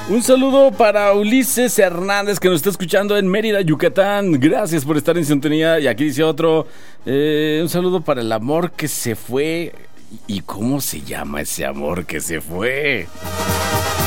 Un saludo para Ulises Hernández, que nos está escuchando en Mérida, Yucatán. Gracias por estar en sintonía. Y aquí dice otro, un saludo para el amor que se fue. ¿Y cómo se llama ese amor que se fue?